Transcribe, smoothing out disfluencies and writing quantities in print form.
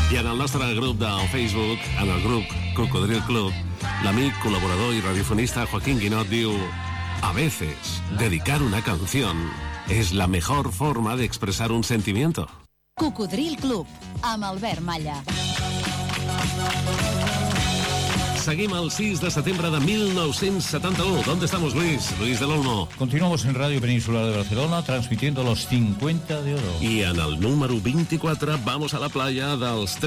I en el nostre grup del Facebook, en el grup Cocodril Club, l'amic, col·laborador i radiofonista Joaquín Guinot diu: a veces, dedicar una canción es la mejor forma de expresar un sentimiento. Cocodril Club, amb Albert Malla. Seguim el 6 de setembre de 1971. ¿Dónde estamos, Luis? Luis del Olmo. Continuamos en Radio Peninsular de Barcelona, transmitiendo los 50 de oro. I en el número 24 vamos a la playa dels